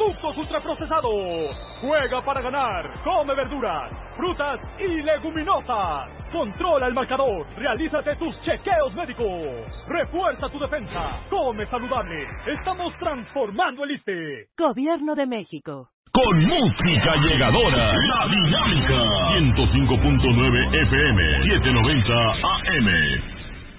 productos ultraprocesados. Juega para ganar. Come verduras, frutas y leguminosas. Controla el marcador. Realízate tus chequeos médicos. Refuerza tu defensa. Come saludable. Estamos transformando el ISSSTE. Gobierno de México. Con música llegadora, La Dinámica, 105.9 FM, 790 AM.